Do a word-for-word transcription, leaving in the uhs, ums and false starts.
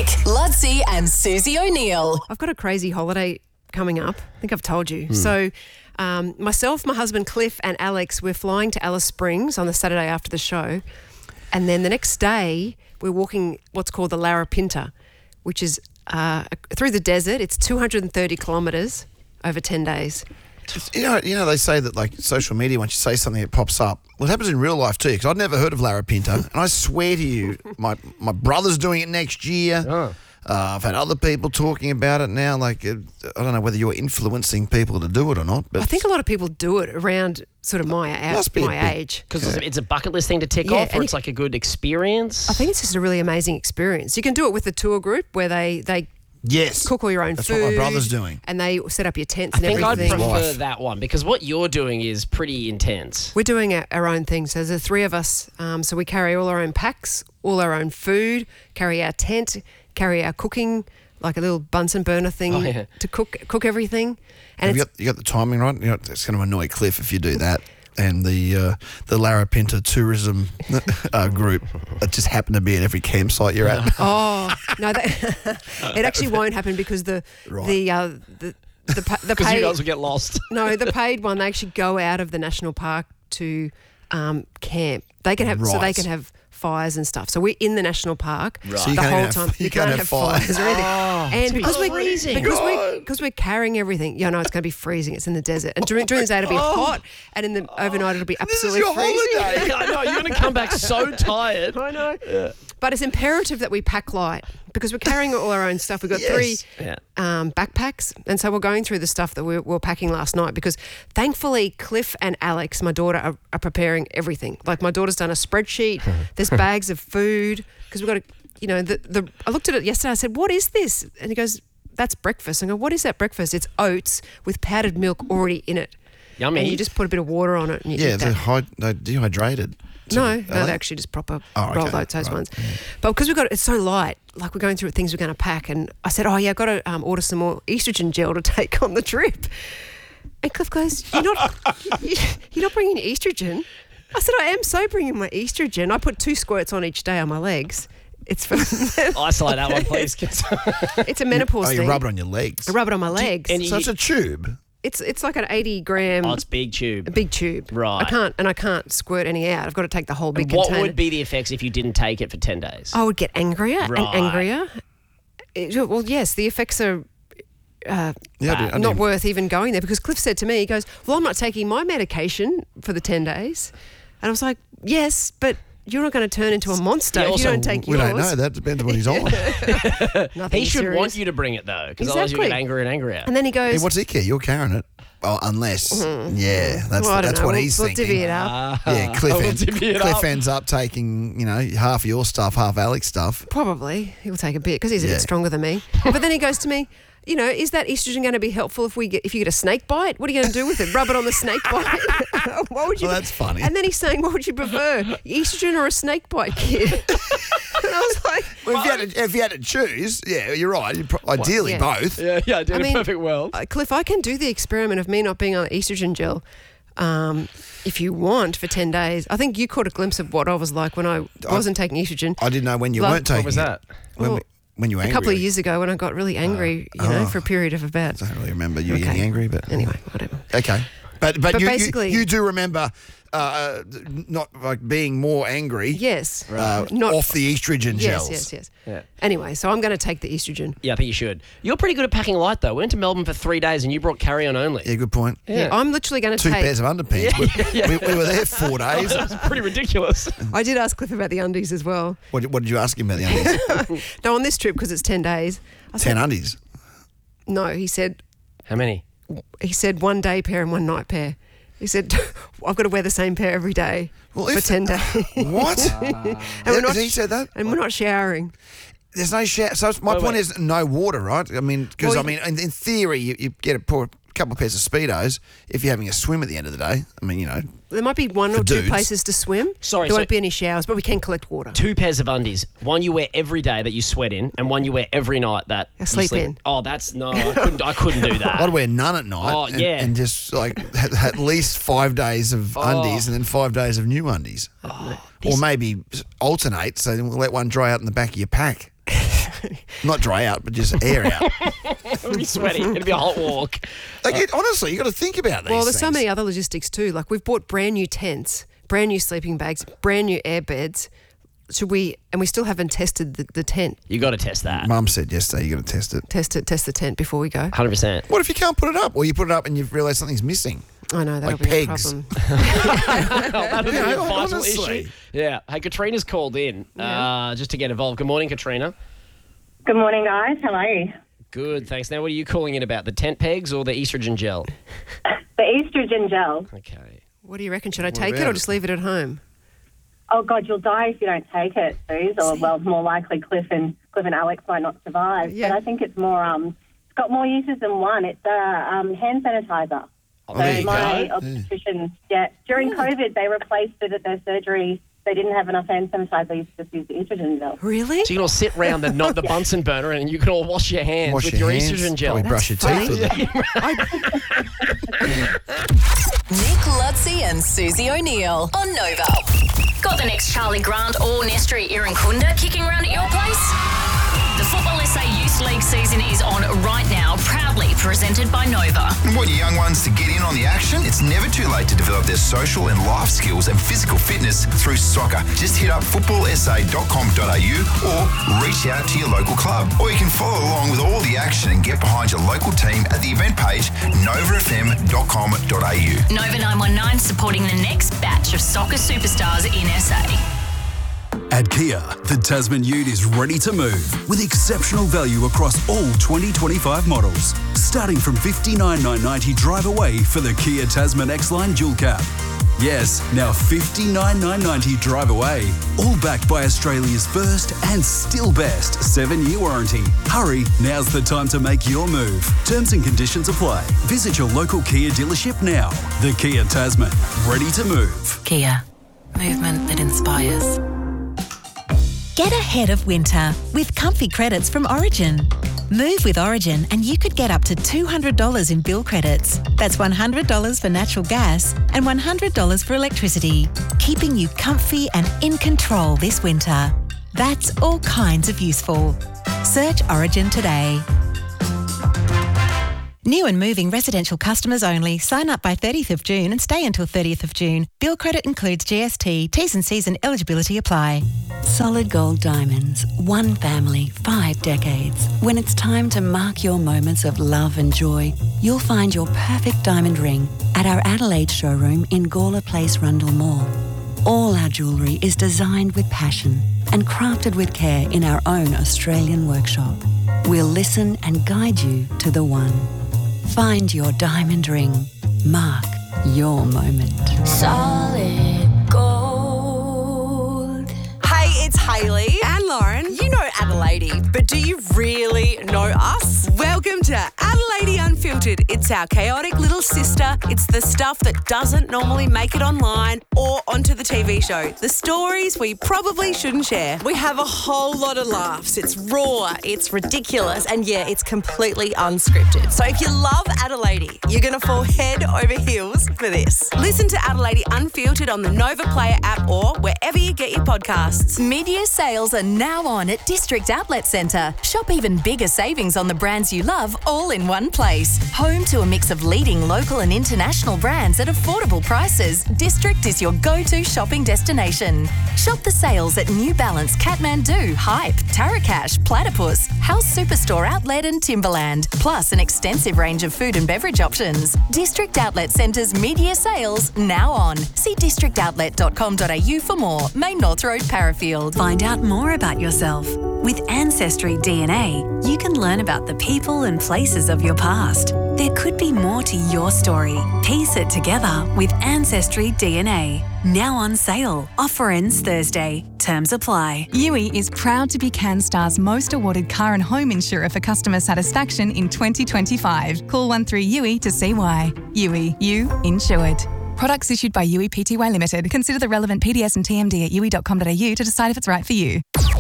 Ludsey and Susie O'Neill. I've got a crazy holiday coming up. I think I've told you. So um, myself, my husband Cliff and Alex, we're flying to Alice Springs on the Saturday after the show. And then the next day, we're walking what's called the Larapinta, which is uh, through the desert. It's two hundred thirty kilometres over ten days. You know, you know, they say that like social media, once you say something, it pops up. Well, it happens in real life too, because I'd never heard of Larapinta, and I swear to you, my my brother's doing it next year. Oh. Uh, I've had other people talking about it now. Like, uh, I don't know whether you're influencing people to do it or not, but I think a lot of people do it around sort of my, Must be a my big- age. Because it's a bucket list thing to tick Yeah, off, or and it's it- like a good experience. I think it's just a really amazing experience. You can do it with the tour group where they, they yes, cook all your own that's food. what my brother's doing. And they set up your tents I and think I'd everything. prefer Wife. that one because what you're doing is pretty intense. We're doing our, our own thing. So there's the three of us. Um, so we carry all our own packs, all our own food, carry our tent, carry our cooking, like a little Bunsen burner thing Oh, yeah. to cook cook everything. And Have you it's, got, you got the timing right? You know, it's going to annoy Cliff if you do that. And the uh, the Larapinta tourism uh, group that just happen to be at every campsite you're at. oh no, that, it actually won't happen because the Right. the uh, the the, pa- the Because you paid guys will get lost. no the paid one, they actually go out of the national park to um, camp. They can have so they Right. can have fires and stuff. So we're in the national park Right. So you the can't whole even have- time. you can't have fires. or anything. Oh, and it's because gonna be we're freezing. because we're because we're carrying everything. Yeah, no, it's going to be freezing. It's in the desert, and during during the day it'll be hot, and in the overnight it'll be This is absolutely your freezing. holiday. I know, you're going to come back so tired. I know. But it's imperative that we pack light because we're carrying all our own stuff. We've got Yes. three Yeah. um, backpacks, and so we're going through the stuff that we we were packing last night because thankfully Cliff and Alex, my daughter, are, are preparing everything. Like my daughter's done a spreadsheet. There's bags of food because we've got to, you know, the, the I looked at it yesterday. I said, "What is this?" And he goes, "That's breakfast." I go, "What is that breakfast?" It's oats with powdered milk already in it. Yummy. And you just put a bit of water on it and you Yeah, eat they're, that. hyd- they're dehydrated. No, Are no, they? they're actually just proper Oh, okay. rolled oats, those Right. ones. But because we've got it's so light, like we're going through things we're going to pack, and I said, "Oh yeah, I've got to um, order some more estrogen gel to take on the trip." And Cliff goes, "You're not, you- you're not bringing estrogen." I said, "I am so bringing my estrogen. I put two squirts on each day on my legs. It's for Isolate that one, please. 'cause- it's a menopause Oh, you thing. rub it on your legs. I rub it on my legs. and So it's a tube. it's it's like an eighty gram oh, it's big tube. a big tube. Right. I can't and I can't squirt any out. I've got to take the whole big And what container. would be the effects if you didn't take it for ten days? I would get angrier Right. and angrier. It- well, yes, the effects are uh, Yeah, I didn't- I not didn't- worth even going there because Cliff said to me, he goes, "Well, I'm not taking my medication for the ten days." And I was like, "Yes, but you're not going to turn into a monster Yeah, if you also, don't take We yours." don't know. That depends on what he's on. Nothing he should serious. want you to bring it though, because otherwise you Exactly. get angrier and angrier. And then he goes, Hey, what's he care? You're carrying it. Oh, unless, yeah, that's Mm-hmm. well, I don't that's know. what we'll, he's we'll thinking. divvy it up. Ah, Yeah, Cliff, we'll ends, divvy it Cliff up. ends up taking, you know, half your stuff, half Alex's stuff. Probably. He'll take a bit because he's a Yeah. bit stronger than me. But then he goes to me, you know, is that estrogen going to be helpful if we get if you get a snake bite? What are you going to do with it? Rub it on the snake bite? What would you? Well, that's funny. And then he's saying, what would you prefer, estrogen or a snake bite, kid? And I was like, Well, if you, had to, if you had to choose, yeah, you're right. You'd pro- ideally, Yeah. both. Yeah, yeah, in I a mean, perfect world. uh, Cliff, I can do the experiment of me not being on estrogen gel. Um, if you want for ten days, I think you caught a glimpse of what I was like when I wasn't taking estrogen. I didn't know when you Love- weren't taking What was it. that? When, Well, we- when you were a angry. couple of years ago when I got really angry, you know, oh. for a period of about. I don't really remember you Okay. getting angry, but Anyway, whatever. okay. But but, But you, you- basically- you, do remember uh, not like being more angry. Yes. Uh, Not- off the estrogen Yes, gels. yes, yes. Yeah. Anyway, so I'm going to take the estrogen. Yeah, I think you should. You're pretty good at packing light though. We went to Melbourne for three days and you brought carry-on only. Yeah, good point. Yeah. I'm literally going to Two take. pairs of underpants. We, we, we were there four days. That's pretty ridiculous. I did ask Cliff about the undies as well. What, what did you ask him about the undies? No, on this trip because it's ten days. I Ten said, undies. no, he said How many? he said one day pair and one night pair. He said I've got to wear the same pair every day Well, for if- ten days, What? and we're not he said that? and we're not showering. There's no shower. So my Wait, point wait. is no water, right? I mean, because Well, I mean, in, in theory, you, you get a poor couple of pairs of Speedos if you're having a swim at the end of the day. I mean, you know, There might be one For or two dudes. places to swim. Sorry, there so- won't be any showers, but we can collect water. Two pairs of undies. One you wear every day that you sweat in, and one you wear every night that I you sleep in. Oh, that's no, I couldn't. I couldn't do that. I'd wear none at night. Oh, and, yeah. and just like ha- at least five days of Oh. undies and then five days of new undies, or maybe alternate. So we'll let one dry out in the back of your pack. Not dry out, but just air out. It'll be sweaty. It'll be a hot walk. Like, it, honestly, you got to think about these Well, there's so things. many other logistics too. Like we've bought brand new tents, brand new sleeping bags, brand new air beds. Should we? And we still haven't tested the, the tent. You got to test that. Mum said yesterday you got to test it. Test it. Test the tent before we go. one hundred percent. What if you can't put it up, or you put it up and you realise something's missing? I know that'll Like be pegs. a problem. That'll be Yeah, a vital honestly. issue. Yeah. Hey, Katrina's called in uh, just to get involved. Good morning, Katrina. Good morning, guys. How are you? Good, thanks. Now, what are you calling in about? The tent pegs or the estrogen gel? The estrogen gel. Okay. What do you reckon? Should I take it about or it? just leave it at home? Oh, God, you'll die if you don't take it, Suze. Or, well, more likely Cliff and Cliff and Alex might not survive. Yeah. But I think it's more, um, it's got more uses than one. It's a um, hand sanitizer. Oh, so there you my go. obstetrician, yeah, during COVID, they replaced it at their surgery. They didn't have enough hand sanitizer. They used to just use the estrogen gel. Really? So you can all sit round the not the Bunsen burner and you can all wash your hands Wash with your your, hands, estrogen gel. probably brush your funny. teeth with it. Nick Lutzi and Susie O'Neill on Nova. Got the next Charlie Grant or Nestri Irukunda kicking around at your place? The Football S A Youth League season is on right now, proudly presented by Nova. Want your young ones to get in on the action? It's never too late to develop their social and life skills and physical fitness through soccer. Just hit up football s a dot com dot a u or reach out to your local club. Or you can follow along with all the action and get behind your local team at the event page nova f m dot com dot a u. Nova nine one nine supporting the next batch of soccer superstars in S A. At Kia, the Tasman Ute is ready to move with exceptional value across all twenty twenty-five models. Starting from fifty-nine thousand nine hundred ninety drive away for the Kia Tasman X-Line Dual Cab. Yes, now fifty-nine thousand nine hundred ninety drive away. All backed by Australia's first and still best seven-year warranty. Hurry, now's the time to make your move. Terms and conditions apply. Visit your local Kia dealership now. The Kia Tasman, ready to move. Kia, movement that inspires. Get ahead of winter with comfy credits from Origin. Move with Origin and you could get up to two hundred dollars in bill credits. That's one hundred dollars for natural gas and one hundred dollars for electricity, keeping you comfy and in control this winter. That's all kinds of useful. Search Origin today. New and moving residential customers only. Sign up by thirtieth of June and stay until thirtieth of June. Bill credit includes G S T. T's and C's and eligibility apply. Solid Gold Diamonds. One family, five decades. When it's time to mark your moments of love and joy, you'll find your perfect diamond ring at our Adelaide showroom in Gawler Place, Rundle Mall. All our jewellery is designed with passion and crafted with care in our own Australian workshop. We'll listen and guide you to the one. Find your diamond ring. Mark your moment. Solid gold. Hey, it's Hayley and Lauren. You know Adelaide, but do you really know us? Welcome to Adelaide Unfiltered. It's our chaotic little sister. It's the stuff that doesn't normally make it online or onto the T V show. The stories we probably shouldn't share. We have a whole lot of laughs. It's raw, it's ridiculous, and yeah, it's completely unscripted. So if you love Adelaide, you're going to fall head over heels for this. Listen to Adelaide Unfiltered on the Nova Player app or wherever you get your podcasts. Media sales are now on at District Outlet Centre. Shop even bigger savings on the brands you love all in one place. Home to a mix of leading local and international brands at affordable prices, District is your go-to shopping destination. Shop the sales at New Balance, Kathmandu, Hype, Tarakash, Platypus, House Superstore Outlet and Timberland, plus an extensive range of food and beverage options. District Outlet Centre's media sales now on. See district outlet dot com dot a u for more. Main North Road, Parafield. Find out more about yourself. With Ancestry D N A, you can learn about the people and places of your past. There could be more to your story. Piece it together with Ancestry D N A. Now on sale. Offer ends Thursday. Terms apply. U I is proud to be CanStar's most awarded car and home insurer for customer satisfaction in twenty twenty-five. Call one three U I to see why. U I, you insured. Products issued by U I Pty Limited. Consider the relevant P D S and T M D at u i dot com dot a u to decide if it's right for you.